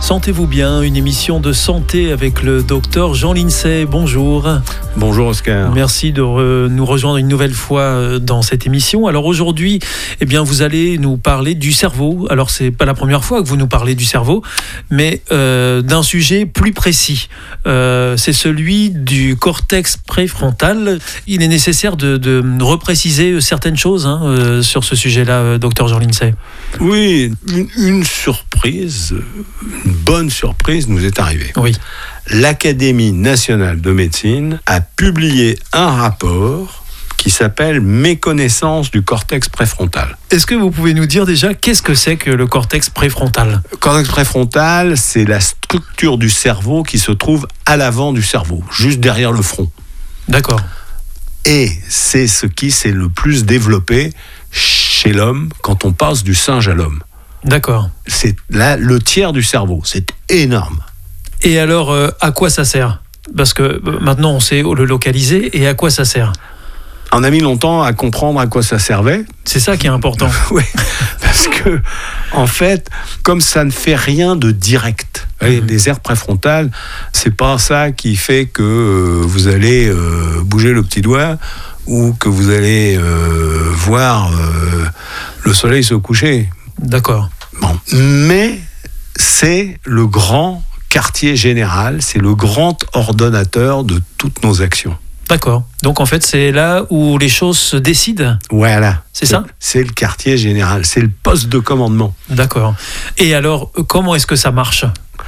Sentez-vous bien, une émission de santé avec le docteur Jean Lincey. Bonjour. Bonjour Oscar. Merci de nous rejoindre une nouvelle fois dans cette émission. Alors aujourd'hui, vous allez nous parler du cerveau. Alors c'est pas la première fois que vous nous parlez du cerveau, mais d'un sujet plus précis. C'est celui du cortex préfrontal. Il est nécessaire de repréciser certaines choses sur ce sujet-là, docteur Jean Lincey. Oui, une surprise, une bonne surprise nous est arrivée. Oui. L'Académie nationale de médecine a publié un rapport qui s'appelle « Méconnaissance du cortex préfrontal ». Est-ce que vous pouvez nous dire déjà qu'est-ce que c'est que le cortex préfrontal ? Le cortex préfrontal, c'est la structure du cerveau qui se trouve à l'avant du cerveau, juste derrière le front. D'accord. Et c'est ce qui s'est le plus développé chez l'homme quand on passe du singe à l'homme. D'accord. C'est là le tiers du cerveau, c'est énorme. Et alors, à quoi ça sert ? Parce que maintenant, on sait le localiser, et à quoi ça sert ? On a mis longtemps à comprendre à quoi ça servait. C'est ça qui est important. Oui, parce que, en fait, comme ça ne fait rien de direct, les aires préfrontales, c'est pas ça qui fait que vous allez bouger le petit doigt ou que vous allez voir le soleil se coucher. D'accord. Bon. Mais c'est le grand quartier général, c'est le grand ordonnateur de toutes nos actions. D'accord. Donc en fait, c'est là où les choses se décident. Voilà. C'est ça ? C'est le quartier général, c'est le poste de commandement. D'accord. Et alors, comment est-ce que ça marche ?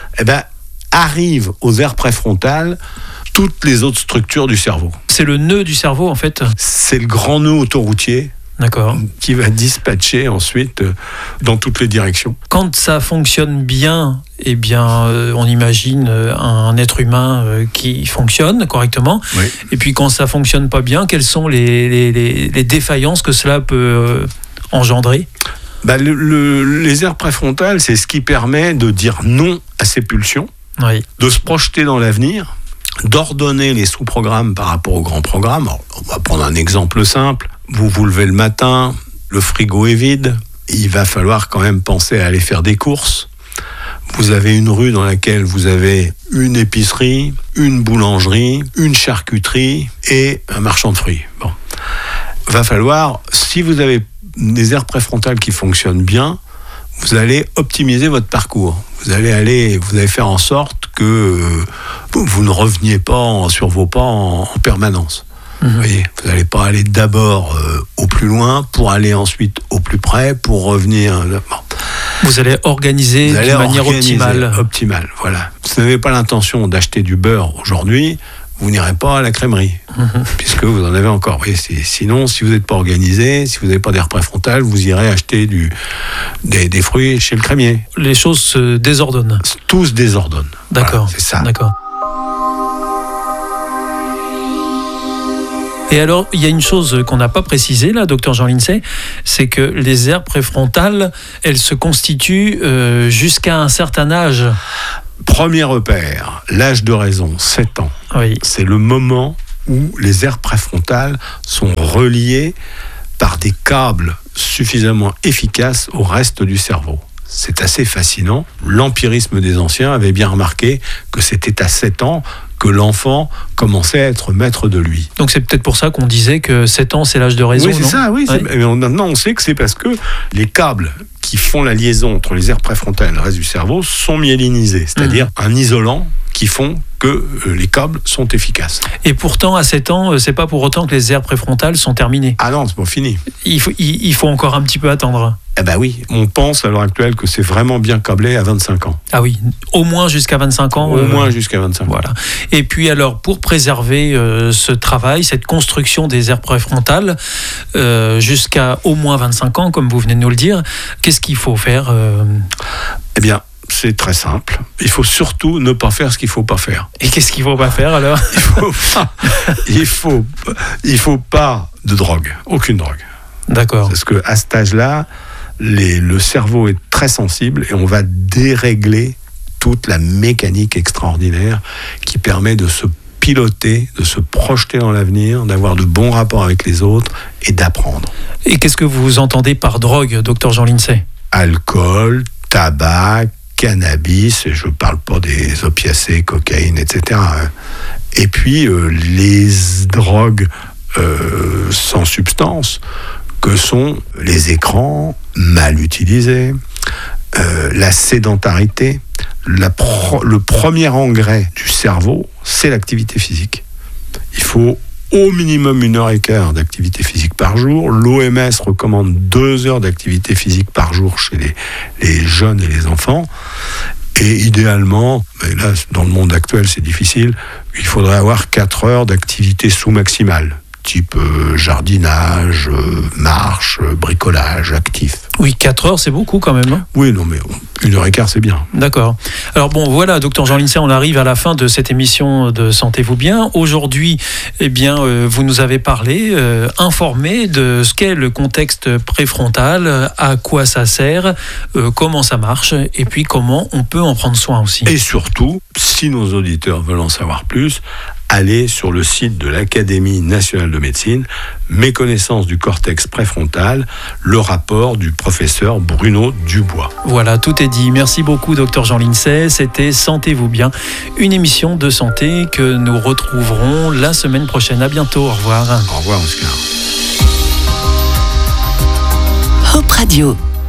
Arrivent aux aires préfrontales toutes les autres structures du cerveau. C'est le nœud du cerveau, en fait ? C'est le grand nœud autoroutier. D'accord. Qui va dispatcher ensuite dans toutes les directions. Quand ça fonctionne bien, on imagine un être humain qui fonctionne correctement. Oui. Et puis quand ça fonctionne pas bien, quelles sont les défaillances que cela peut engendrer ? Les aires préfrontales, c'est ce qui permet de dire non à ces pulsions, oui. De se projeter dans l'avenir, d'ordonner les sous-programmes par rapport aux grands programmes. Alors, on va prendre un exemple simple. Vous vous levez le matin, le frigo est vide, il va falloir quand même penser à aller faire des courses. Vous avez une rue dans laquelle vous avez une épicerie, une boulangerie, une charcuterie et un marchand de fruits. Bon. Va falloir, si vous avez des aires préfrontales qui fonctionnent bien, vous allez optimiser votre parcours. Vous allez faire en sorte que vous ne reveniez pas sur vos pas en permanence. Vous voyez, vous n'allez pas aller d'abord au plus loin pour aller ensuite au plus près pour revenir. Bon. Vous allez organiser de manière optimale. Optimale, voilà. Si vous n'avez pas l'intention d'acheter du beurre aujourd'hui, vous n'irez pas à la crèmerie, puisque vous en avez encore. Oui, sinon, si vous n'êtes pas organisé, si vous n'avez pas d'air préfrontal, vous irez acheter des fruits chez le crémier. Les choses se désordonnent. Tout se désordonne. D'accord. Voilà, c'est ça. D'accord. Et alors, il y a une chose qu'on n'a pas précisée, là, docteur Jean Lincey, c'est que les aires préfrontales, elles se constituent jusqu'à un certain âge. Premier repère, l'âge de raison, 7 ans. Oui. C'est le moment où les aires préfrontales sont reliées par des câbles suffisamment efficaces au reste du cerveau. C'est assez fascinant. L'empirisme des anciens avait bien remarqué que c'était à 7 ans que l'enfant commençait à être maître de lui. Donc c'est peut-être pour ça qu'on disait que 7 ans, c'est l'âge de raison, oui, c'est non ? ça, oui. Ouais. Maintenant, on sait que c'est parce que les câbles qui font la liaison entre les aires préfrontales et le reste du cerveau sont myélinisés, c'est-à-dire un isolant qui font que les câbles sont efficaces. Et pourtant, à 7 ans, c'est pas pour autant que les aires préfrontales sont terminées. Ah non, c'est pas fini. Il faut encore un petit peu attendre. Eh ben oui, on pense à l'heure actuelle que c'est vraiment bien câblé à 25 ans. Ah oui, au moins jusqu'à 25 ans. Au moins jusqu'à 25 ans. Voilà. Et puis alors, pour préserver ce travail, cette construction des aires préfrontales, jusqu'à au moins 25 ans, comme vous venez de nous le dire, qu'est-ce qu'il faut faire Eh bien, c'est très simple. Il faut surtout ne pas faire ce qu'il ne faut pas faire. Et qu'est-ce qu'il ne faut pas faire alors ? Il faut pas de drogue, aucune drogue. D'accord. Parce qu'à cet âge-là, le cerveau est très sensible et on va dérégler toute la mécanique extraordinaire qui permet de se piloter, de se projeter dans l'avenir, d'avoir de bons rapports avec les autres et d'apprendre. Et qu'est-ce que vous entendez par drogue, docteur Jean Lincey ? Alcool, tabac, cannabis, et je ne parle pas des opiacés, cocaïne, etc. Et puis les drogues sans substance, que sont les écrans mal utilisés, la sédentarité. Le premier engrais du cerveau, c'est l'activité physique. Il faut au minimum 1h15 d'activité physique par jour. L'OMS recommande 2 heures d'activité physique par jour chez les jeunes et les enfants. Et idéalement, mais là, dans le monde actuel, c'est difficile, il faudrait avoir 4 heures d'activité sous-maximale, type jardinage, marche, bricolage actif. Oui, 4 heures, c'est beaucoup quand même. Hein, oui, non, mais 1h15, c'est bien. D'accord. Alors bon, voilà, docteur Jean Lincey, on arrive à la fin de cette émission de Sentez-vous bien. Aujourd'hui, eh bien, vous nous avez parlé, informé de ce qu'est le contexte préfrontal, à quoi ça sert, comment ça marche, et puis comment on peut en prendre soin aussi. Et surtout, si nos auditeurs veulent en savoir plus, allez sur le site de l'Académie nationale de médecine, Méconnaissance du cortex préfrontal, le rapport du professeur Bruno Dubois. Voilà, tout est dit. Merci beaucoup, docteur Jean Lincey. C'était Sentez-vous bien, une émission de santé que nous retrouverons la semaine prochaine. À bientôt, au revoir. Au revoir, Oscar. Hope Radio.